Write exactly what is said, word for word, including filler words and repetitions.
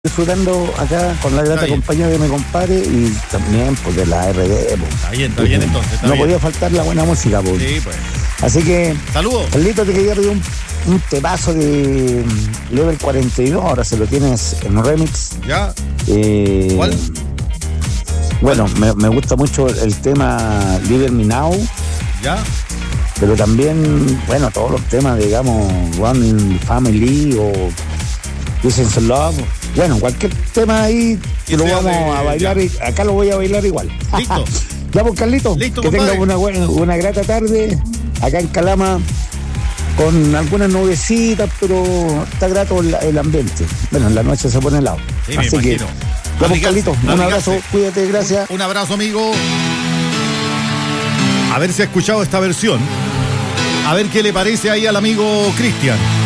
disfrutando acá con la grata compañía de mi compadre y también pues de la R D. Pues. Está bien, está bien entonces. Está no bien. podía faltar la buena música, pues. Sí, pues. Así que, saludos. Carlito, te quería pedir un, un temazo de Level cuarenta y dos, ahora se lo tienes en un remix. Ya. Eh, ¿Cuál? Bueno, me, me gusta mucho el tema Live Me Now. Ya. Pero también, bueno, todos los temas, digamos, One Family o Listen to Love. Bueno, cualquier tema ahí que lo vamos de, a bailar, y, acá lo voy a bailar igual. Listo. Ya, pues, Carlito, Listo, que compadre. tenga una, buena, una grata tarde acá en Calama, con algunas nubecitas, pero está grato el, el ambiente. Bueno, en la noche se pone helado. Sí, así me que, imagino. ya, pues, Carlito, un abrazo, cuídate, gracias. Un, un abrazo, amigo. A ver si ha escuchado esta versión. A ver qué le parece ahí al amigo Cristian.